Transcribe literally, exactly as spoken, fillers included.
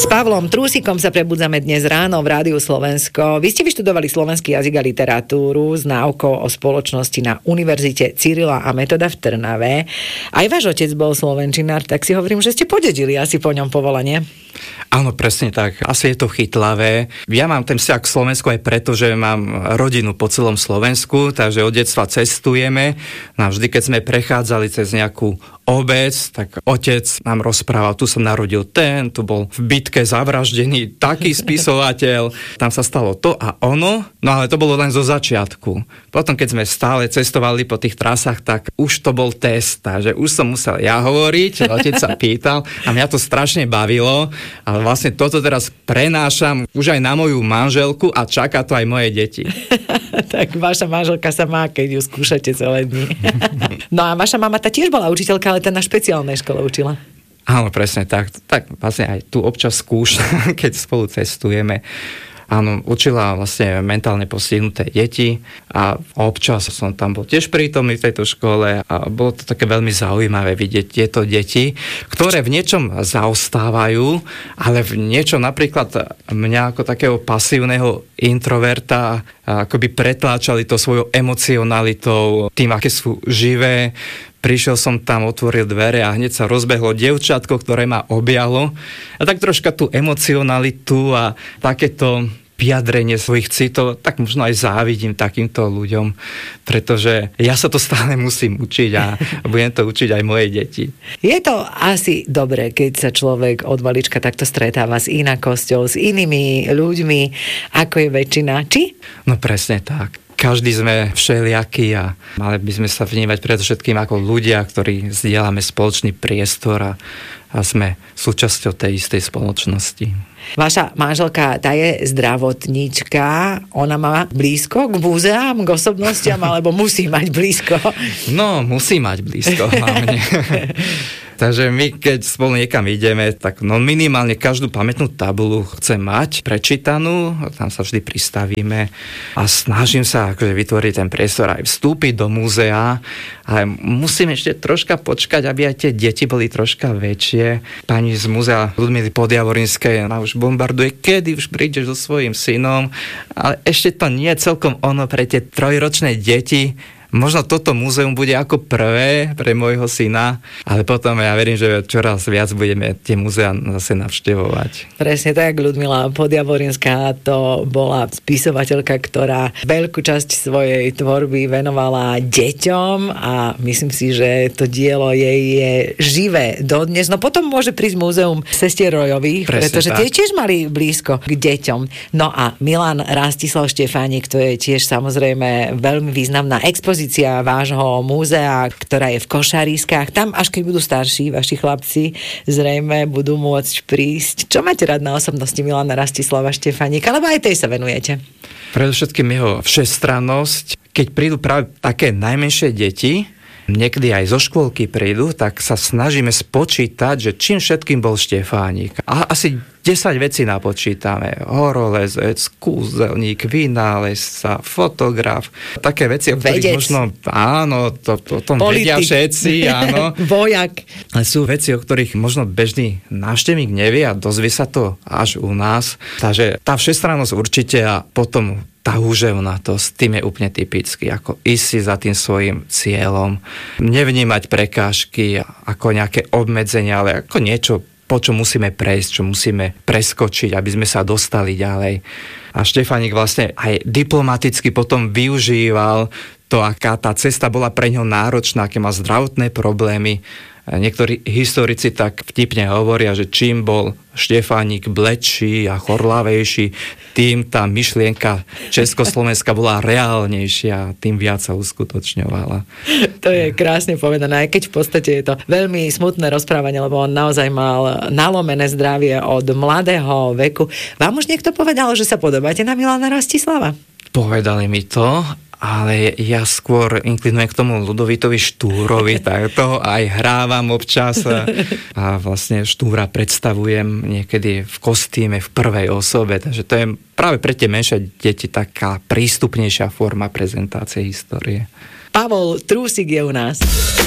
S Pavlom Trúsikom sa prebudzame dnes ráno v Rádiu Slovensko. Vy ste vyštudovali slovenský jazyk a literatúru s náukou o spoločnosti na Univerzite Cyrila a Metoda v Trnave. Aj váš otec bol slovenčinár, tak si hovorím, že ste podedili asi po ňom povolanie. Áno, presne tak. Asi je to chytlavé. Ja mám ten vzťah k Slovensku aj preto, že mám rodinu po celom Slovensku, takže od detstva cestujeme. No a vždy, keď sme prechádzali cez nejakú obec, tak otec nám rozprával, tu sa narodil ten, tu bol v bitke zavraždený taký spisovateľ, tam sa stalo to a ono, no ale to bolo len zo začiatku. Potom, keď sme stále cestovali po tých trasách, tak už to bol test, takže už som musel ja hovoriť, otec sa pýtal a mňa to strašne bavilo. Ale vlastne toto teraz prenášam už aj na moju manželku a čaká to aj moje deti. Tak vaša manželka sa má, keď ju skúšate celé dni. No a vaša mama tá tiež bola učiteľka, ale tá na špeciálnej škole učila. Áno, presne tak. Tak vlastne aj tu občas skúša, keď spolu cestujeme. Áno, učila vlastne mentálne postihnuté deti a občas som tam bol tiež prítomný v tejto škole a bolo to také veľmi zaujímavé vidieť tieto deti, ktoré v niečom zaostávajú, ale v niečom napríklad mňa ako takého pasívneho introverta akoby pretláčali to svojou emocionalitou, tým, aké sú živé. Prišiel som tam, otvoril dvere a hneď sa rozbehlo dievčatko, ktoré ma objalo. A tak troška tú emocionalitu a takéto vyjadrenie svojich citov, tak možno aj závidím takýmto ľuďom, pretože ja sa to stále musím učiť a budem to učiť aj moje deti. Je to asi dobré, keď sa človek od malička takto stretáva s inakosťou, s inými ľuďmi, ako je väčšina, či? No presne tak. Každý sme všelijakí a mali by sme sa vnímať predovšetkým ako ľudia, ktorí zdieľame spoločný priestor a, a sme súčasťou tej istej spoločnosti. Vaša manželka, tá je zdravotníčka, ona má blízko k múzeám, k osobnostiam, alebo musí mať blízko? No, musí mať blízko hlavne. Takže my, keď spolu niekam ideme, tak no minimálne každú pamätnú tabulu chcem mať prečítanú, tam sa vždy pristavíme a snažím sa akože vytvoriť ten priestor aj vstúpiť do múzea, ale musím ešte troška počkať, aby aj tie deti boli troška väčšie. Pani z múzea Ľudmily Podjavorinskej, ona už bombarduje, kedy už prídeš so svojím synom, ale ešte to nie je celkom ono pre tie trojročné deti. Možno toto múzeum bude ako prvé pre môjho syna, ale potom ja verím, že čoraz viac budeme tie múzea zase navštevovať. Presne tak, Ľudmila Podjavorinská to bola spisovateľka, ktorá veľkú časť svojej tvorby venovala deťom a myslím si, že to dielo jej je živé dodnes. No potom môže prísť múzeum sestier Rojových, presne pretože tak. Tie tiež mali blízko k deťom. No a Milan Rastislav Štefánik, to je tiež samozrejme veľmi významná expozícia vášho múzea, ktorá je v Košariskách. Tam, až keď budú starší, vaši chlapci zrejme budú môcť prísť. Čo máte rád na osobnosti Milana Rastislava Štefánika? Lebo aj tej sa venujete. Predovšetkým jeho všestrannosť. Keď prídu práve také najmenšie deti, niekedy aj zo škôlky prídu, tak sa snažíme spočítať, že čím všetkým bol Štefánik. A asi desať vecí napočítame. Horolezec, kúzelník, vynálezca, fotograf. Také veci, o ktorých možno, áno, to, to, o tom politik. Vedia všetci, áno. Vojak. Ale sú veci, o ktorých možno bežný návštevník nevie a dozvie sa to až u nás. Takže tá všestrannosť určite a potom tá húževnatosť, tým je úplne typický, ako ísť si za tým svojim cieľom, nevnímať prekážky ako nejaké obmedzenia, ale ako niečo, po čo musíme prejsť, čo musíme preskočiť, aby sme sa dostali ďalej. A Štefánik vlastne aj diplomaticky potom využíval to, aká tá cesta bola pre ňo náročná, aké má zdravotné problémy. Niektorí historici tak vtipne hovoria, že čím bol Štefánik bledší a chorlavejší, tým tá myšlienka Československa bola reálnejšia a tým viac sa uskutočňovala. To je krásne povedané, aj keď v podstate je to veľmi smutné rozprávanie, lebo on naozaj mal nalomené zdravie od mladého veku. Vám už niekto povedal, že sa podobáte na Milana Rastislava? Povedali mi to, ale ja skôr inklinujem k tomu Ľudovitovi Štúrovi, tak toho aj hrávam občas a vlastne Štúra predstavujem niekedy v kostýme v prvej osobe, takže to je práve pre tie menšie deti taká prístupnejšia forma prezentácie histórie. Pavol Trúsik je u nás.